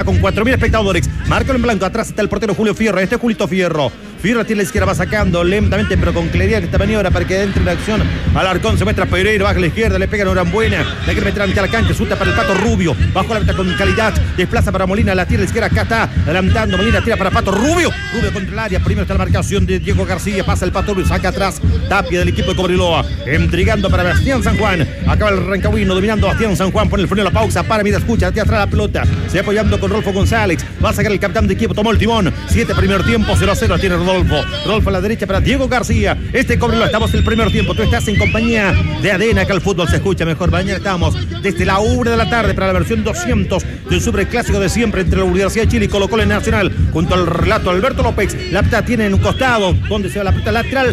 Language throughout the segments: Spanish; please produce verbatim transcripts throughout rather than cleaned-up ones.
con cuatro mil espectadores. Marco en blanco, atrás está el portero Julio Fierro. Este es Julito Fierro. Fierro tiene la izquierda, va sacando lentamente, pero con claridad en esta maniobra para que entre en acción. Alarcón se muestra Pereira, baja a la izquierda, le pega Norambuena. Le quiere meter a mitad de la cancha, suelta para el Pato Rubio. Bajo la meta con calidad, desplaza para Molina, la tira a la izquierda, acá está adelantando. Molina tira para Pato Rubio. Rubio contra el área, primero está la marcación de Diego García, pasa el Pato Rubio, saca atrás Tapia del equipo de Cobreloa. Entregando para Bastián San Juan. Acaba el Rancagüino dominando Bastián San Juan, pone el freno a la pausa, para, mira, escucha, tira atrás la pelota. Se va apoyando con Rodolfo González. Va a sacar el capitán de equipo, tomó el timón. siete primer tiempo, cero a cero tiene Rodolfo. Rodolfo a la derecha para Diego García. Este Cobreloa, estamos en el primer tiempo. Tú estás en compañía de Adena, acá el fútbol se escucha mejor. Mañana estamos desde la una de la tarde para la versión doscientos del superclásico de siempre entre la Universidad de Chile y Colo Colo Nacional. Junto al relato Alberto López. La pelota tiene en un costado donde se va la pelota lateral.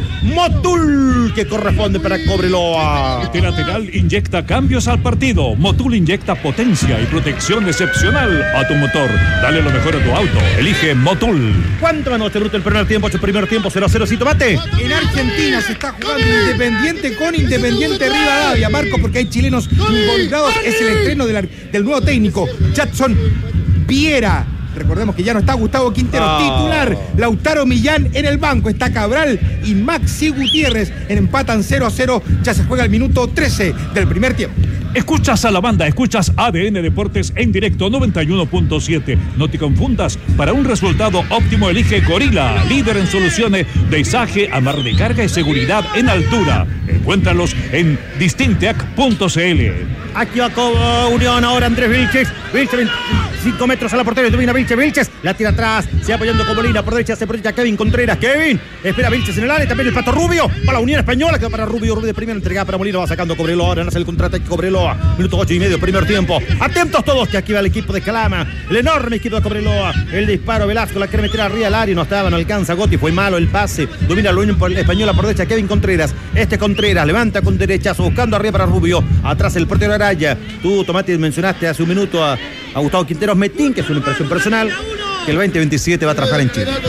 Motul que corresponde para Cobreloa. Este lateral inyecta cambios al partido. Motul inyecta potencia y protección excepcional a tu motor. Dale lo mejor a tu auto. Elige Motul. ¿Cuánto ganó este bruto el primer tiempo? Este primer tiempo cero a cero. ¿Sí, tomate? En Argentina se está jugando Independiente con Independiente Rivadavia, Marco, porque hay chilenos involucrados. Es el estreno de la, del nuevo técnico, Jadson Viera. Recordemos que ya no está Gustavo Quintero, oh. titular. Lautaro Millán en el banco. Está Cabral y Maxi Gutiérrez. Empatan cero a cero. Ya se juega el minuto trece del primer tiempo. Escuchas a la banda, escuchas A D N Deportes en directo noventa y uno punto siete. No te confundas, para un resultado óptimo elige Gorila, líder en soluciones de izaje, amarre de carga y seguridad en altura. Encuéntralos en distintec punto c l. Aquí va Cobo Unión ahora Andrés Vilches. Vilches, cinco metros a la portería, domina Vilches, Vilches, la tira atrás, se va apoyando con Molina, por derecha se proyecta Kevin Contreras, Kevin, espera Vilches en el área, también el Pato Rubio, para la Unión Española, que va para Rubio, Rubio de primera entregada para Molina, va sacando Cobreloa, ahora nace el contraataque Cobreloa, minuto ocho y medio, primer tiempo, atentos todos que aquí va el equipo de Calama, el enorme equipo de Cobreloa, el disparo Velasco, la quiere meter arriba al área, no estaba, no alcanza Gotti, fue malo el pase, domina la Unión Española por derecha, Kevin Contreras, este Contreras, levanta con derechazo, buscando arriba para Rubio, atrás el portero Araya, tú Tomate mencionaste hace un minuto a, a Gustavo Quinteros Metín, que es una impresión personal, que el veinte veintisiete va a trabajar en Chile.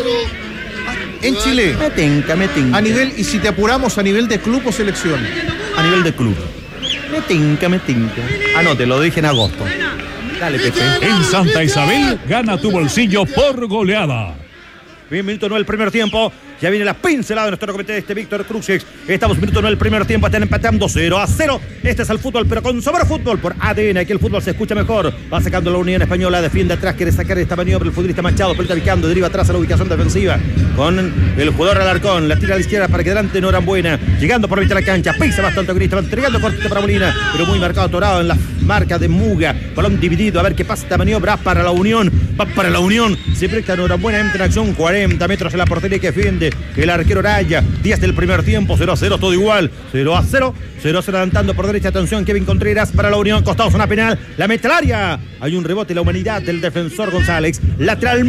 En Chile. Metinca, metinca. A nivel, y si te apuramos, a nivel de club o selección. A nivel de club. Metinca, metinca. Ah, no, te lo dije en agosto. Dale, Pepe. En Santa Isabel, gana tu bolsillo por goleada. Bien, minuto nueve el primer tiempo. Ya viene la pincelada de nuestro comité de este Víctor Cruces. Estamos minuto nueve el primer tiempo. Están empatando cero a cero. Este es el fútbol, pero con sobra fútbol por A D N. Aquí el fútbol se escucha mejor. Va sacando la Unión Española. Defiende atrás. Quiere sacar esta maniobra el futbolista Machado. Pelota picando. Deriva atrás a la ubicación defensiva. Con el jugador Alarcón. La tira a la izquierda para que delante Norambuena. Llegando por la mitad de la cancha. Pisa bastante Grista. Va entregando cortito para Molina. Pero muy marcado atorado en la marca de Muga. Balón dividido. A ver qué pasa esta maniobra. Para la Unión. Va para la Unión. Se presta Norambuena. Entra en acción. cuarenta metros en la portería que defiende el arquero Araya. diez del primer tiempo. cero a cero. Todo igual. cero a cero. cero a cero adelantando por derecha. Atención. Kevin Contreras para la Unión. Costado zona penal. La mete al área. Hay un rebote. La humanidad del defensor González. Lateral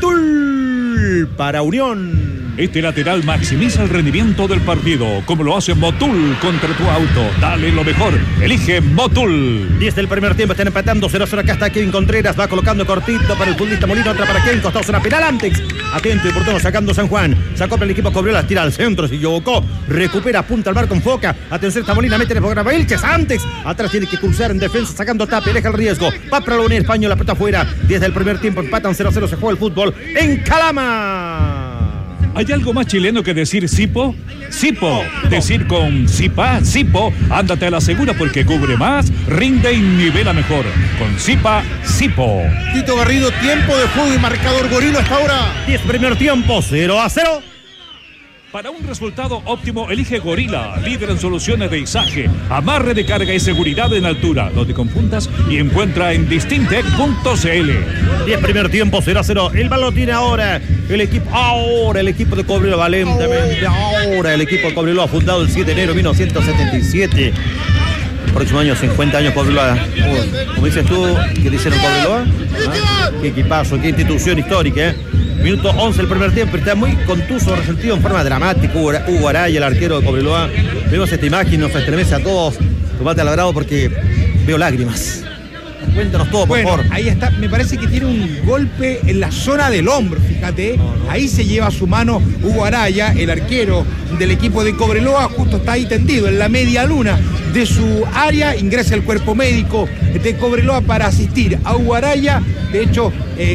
Motul para Unión. Este lateral maximiza el rendimiento del partido, como lo hace Motul contra tu auto. Dale lo mejor, elige Motul. diez del primer tiempo, están empatando cero a cero. Acá está Kevin Contreras, va colocando cortito para el futbolista Molina, otra para Kevin, costado zona penal antes. Atento y oportuno sacando San Juan. Sacó para el equipo, cobrió la tira al centro, se equivocó. Recupera, apunta al bar con foca. Atención, está Molina, mete el programa Vilches antes. Atrás tiene que cruzar en defensa, sacando Tapia, deja el riesgo. Va para la Unión Española, la pelota afuera. diez del primer tiempo, empatan cero a cero, se juega el fútbol en Calama. ¿Hay algo más chileno que decir Sipo? Sipo. Decir con Sipa, Sipo, ándate a la segura porque cubre más, rinde y nivela mejor. Con Sipa, Sipo. Tito Garrido, tiempo de juego y marcador Gorila hasta ahora. diez primer tiempo, cero a cero. Para un resultado óptimo, elige Gorila, líder en soluciones de izaje, amarre de carga y seguridad en altura. No te confundas y encuentra en distintec punto c l. diez primer tiempo, cero a cero. El balón tiene ahora el equipo, ahora el equipo de Cobreloa, valentemente. Ahora el equipo de Cobreloa, fundado el siete de enero de mil novecientos setenta y siete. El próximo año, cincuenta años Cobreloa. Como dices tú, ¿qué dicen en Cobreloa? ¿Ah? Qué equipazo, qué institución histórica, ¿eh? Minuto once el primer tiempo, está muy contuso, resentido en forma dramática. Hugo Araya, el arquero de Cobreloa. Vemos esta imagen, nos estremece a todos. Tomate al grado porque veo lágrimas. Cuéntanos todo, por bueno, favor. Ahí está, me parece que tiene un golpe en la zona del hombro, fíjate. No, no. Ahí se lleva su mano Hugo Araya, el arquero del equipo de Cobreloa, justo está ahí tendido en la media luna de su área. Ingresa el cuerpo médico de Cobreloa para asistir a Hugo Araya. De hecho, eh,